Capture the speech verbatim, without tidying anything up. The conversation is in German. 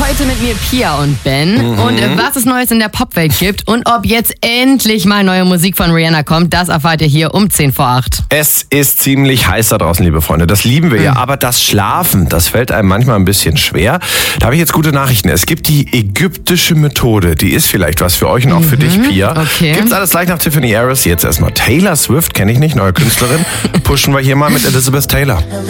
Heute mit mir Pia und Ben. Mhm. Und was es Neues in der Popwelt gibt und ob jetzt endlich mal neue Musik von Rihanna kommt, das erfahrt ihr hier um zehn vor acht. Es ist ziemlich heiß da draußen, liebe Freunde. Das lieben wir mhm. ja. Aber das Schlafen, das fällt einem manchmal ein bisschen schwer. Da habe ich jetzt gute Nachrichten. Es gibt die ägyptische Methode. Die ist vielleicht was für euch und auch für mhm. dich, Pia. Okay. Gibt's alles gleich nach Tiffany Harris. Jetzt erstmal Taylor Swift, kenne ich nicht, neue Künstlerin. Pushen wir hier mal mit Elizabeth Taylor.